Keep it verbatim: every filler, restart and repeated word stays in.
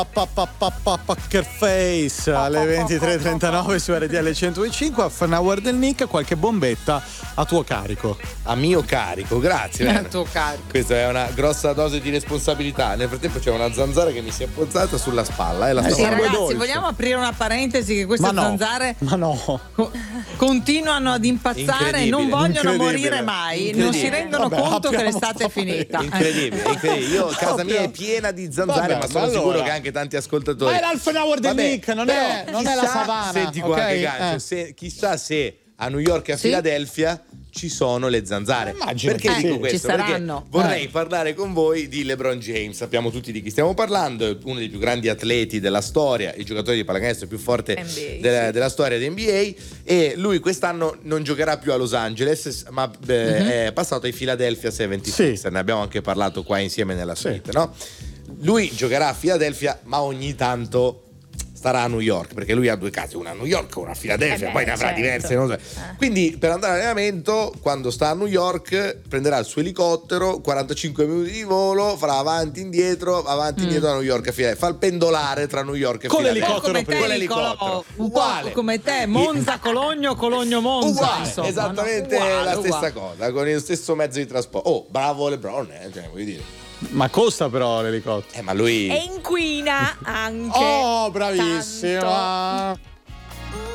Pa, pa, pa, pa, Poker Face alle ventitré e trentanove su R T L centodue a Fernauer del Nick. Qualche bombetta a tuo carico. A mio carico, grazie. A tuo carico. Questa è una grossa dose di responsabilità. Nel frattempo c'è una zanzara che mi si è posata sulla spalla e la Eh sto Sì, sangue ragazzi, dolce. vogliamo aprire una parentesi che queste Ma no, zanzare ma no. co- continuano ad impazzare e non Incredibile. vogliono Incredibile. morire mai, Incredibile. non si rendono Vabbè, conto che apriamo l'estate è sta finita. Incredibile, incredibile. Io casa mia è piena di zanzare, Vabbè, ma sono ma sicuro allora. che anche tanti ascoltatori. Ma è l'Alfenauer del Vabbè, Nick, non però è- non è la chissà- savana, Senti ok? qua che gancio, Eh. se- chissà se a New York e a Sì? Filadelfia ci sono le zanzare. Immagino Perché che dico sì. questo? Ci Perché saranno. vorrei Eh. parlare con voi di LeBron James. Sappiamo tutti di chi stiamo parlando, è uno dei più grandi atleti della storia, il giocatore di pallacanestro più forte N B A, della, sì. della storia di N B A, e lui quest'anno non giocherà più a Los Angeles, ma beh, Mhm. è passato ai Philadelphia settantasei. Sì. Ne abbiamo anche parlato qua insieme nella Sì. suite, no? Lui giocherà a Philadelphia, ma ogni tanto starà a New York, perché lui ha due case, una a New York e una a Philadelphia, Eh beh, poi ne avrà certo. diverse, non so. Quindi per andare all'allenamento, quando sta a New York, prenderà il suo elicottero, quarantacinque minuti di volo, farà avanti indietro, avanti indietro a New York e Philadelphia. Fa il pendolare tra New York e Con Philadelphia. l'elicottero Come te, Con Nicolò, l'elicottero. un po' Uguale. come te, Monza, Cologno, Cologno, Monza. Uguale, insomma, esattamente no? Uguale, la stessa uguale. cosa, con il stesso mezzo di trasporto. Oh, bravo LeBron, eh, cioè, vuoi dire. Ma costa però l'elicottero. Eh, ma lui E inquina anche. Oh, bravissima. tanto.